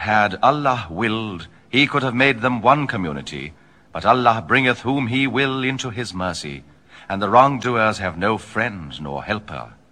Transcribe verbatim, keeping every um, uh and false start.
Had Allah willed, he could have made them one community, but Allah bringeth whom he will into his mercy, and the wrongdoers have no friend nor helper.